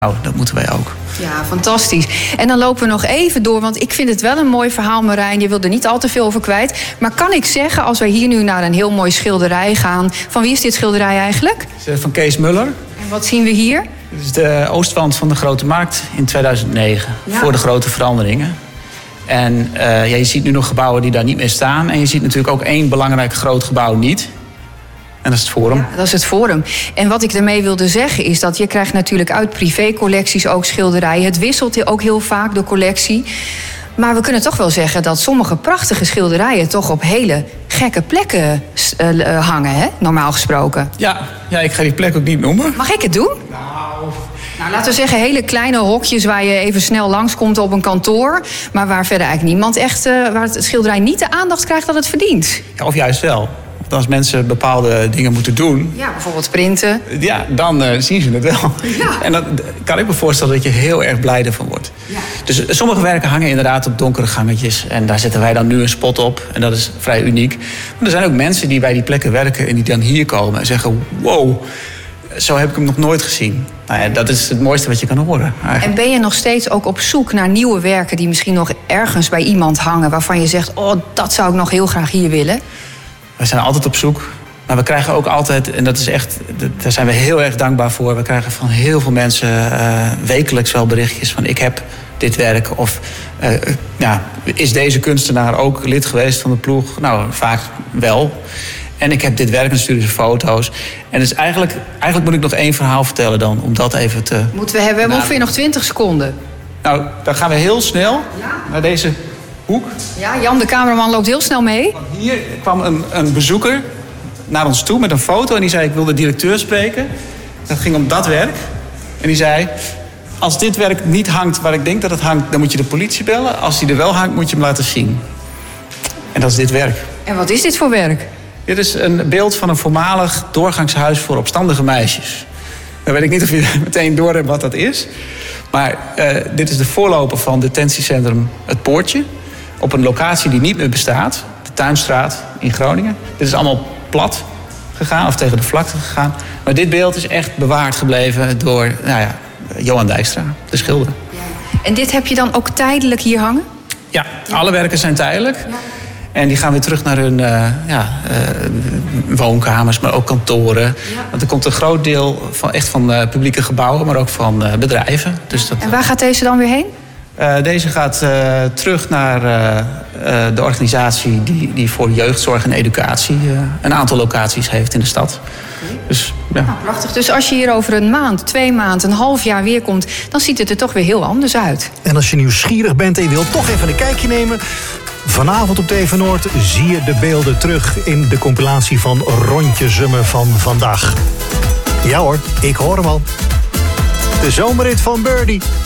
Nou, dat moeten wij ook. Ja, fantastisch. En dan lopen we nog even door, want ik vind het wel een mooi verhaal, Marijn. Je wil er niet al te veel over kwijt. Maar kan ik zeggen, als wij hier nu naar een heel mooi schilderij gaan... van wie is dit schilderij eigenlijk? Het is van Kees Muller. En wat zien we hier? Dit is de oostwand van de Grote Markt in 2009. Ja. Voor de grote veranderingen. En je ziet nu nog gebouwen die daar niet meer staan. En je ziet natuurlijk ook één belangrijk groot gebouw niet. En dat is het Forum. Ja, dat is het Forum. En wat ik ermee wilde zeggen is dat je krijgt natuurlijk uit privécollecties ook schilderijen. Het wisselt ook heel vaak de collectie. Maar we kunnen toch wel zeggen dat sommige prachtige schilderijen toch op hele gekke plekken hangen, hè? Normaal gesproken. Ja, ik ga die plek ook niet noemen. Mag ik het doen? Nou, laten we zeggen hele kleine hokjes waar je even snel langskomt op een kantoor. Maar waar verder eigenlijk niemand echt, waar het schilderij niet de aandacht krijgt dat het verdient. Ja, of juist wel. Als mensen bepaalde dingen moeten doen... Ja, bijvoorbeeld printen. Ja, dan zien ze het wel. Ja. En dan kan ik me voorstellen dat je heel erg blij ervan wordt. Ja. Dus sommige werken hangen inderdaad op donkere gangetjes. En daar zetten wij dan nu een spot op. En dat is vrij uniek. Maar er zijn ook mensen die bij die plekken werken... en die dan hier komen en zeggen... wow, zo heb ik hem nog nooit gezien. Nou ja, dat is het mooiste wat je kan horen. Eigenlijk. En ben je nog steeds ook op zoek naar nieuwe werken... die misschien nog ergens bij iemand hangen... waarvan je zegt, oh, dat zou ik nog heel graag hier willen... We zijn altijd op zoek. Maar we krijgen ook altijd, en dat is echt, daar zijn we heel erg dankbaar voor... we krijgen van heel veel mensen wekelijks wel berichtjes van... ik heb dit werk of is deze kunstenaar ook lid geweest van de ploeg? Nou, vaak wel. En ik heb dit werk en sturen ze foto's. En dus eigenlijk moet ik nog één verhaal vertellen dan, om dat even te... Moeten we hebben? We hebben ongeveer nog 20 seconden. Nou, dan gaan we heel snel naar deze... hoek. Ja, Jan, de cameraman, loopt heel snel mee. Hier kwam een bezoeker naar ons toe met een foto... en die zei, ik wil de directeur spreken. Dat ging om dat werk. En die zei, als dit werk niet hangt waar ik denk dat het hangt... dan moet je de politie bellen. Als die er wel hangt, moet je hem laten zien. En dat is dit werk. En wat is dit voor werk? Dit is een beeld van een voormalig doorgangshuis voor opstandige meisjes. Dan weet ik niet of je meteen door hebt wat dat is. Maar dit is de voorloper van detentiecentrum Het Poortje... op een locatie die niet meer bestaat. De Tuinstraat in Groningen. Dit is allemaal plat gegaan of tegen de vlakte gegaan. Maar dit beeld is echt bewaard gebleven door Johan Dijkstra, de schilder. Ja. En dit heb je dan ook tijdelijk hier hangen? Ja, alle werken zijn tijdelijk. Ja. En die gaan weer terug naar hun woonkamers, maar ook kantoren. Ja. Want er komt een groot deel van publieke gebouwen, maar ook van bedrijven. Dus dat, en waar gaat deze dan weer heen? Deze gaat terug naar de organisatie die voor jeugdzorg en educatie een aantal locaties heeft in de stad. Dus, ja. Nou, prachtig. Dus als je hier over een maand, 2 maanden, een half jaar weer komt... dan ziet het er toch weer heel anders uit. En als je nieuwsgierig bent en je wilt toch even een kijkje nemen... vanavond op TV Noord zie je de beelden terug in de compilatie van Rondje Zummen van vandaag. Ja hoor, ik hoor hem al. De zomerrit van Birdie.